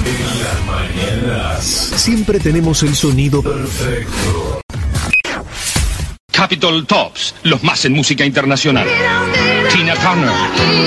En las mañanas siempre tenemos el sonido perfecto. Capitol Tops, los más en música internacional. Tina Turner,